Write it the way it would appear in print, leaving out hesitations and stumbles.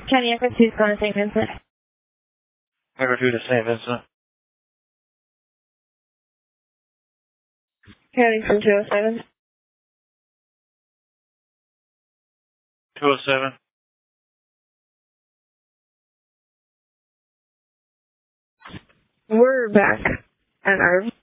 County Echo 2 is going to St. Vincent. Echo 2 to St. Vincent. County from 207. 207. We're back at our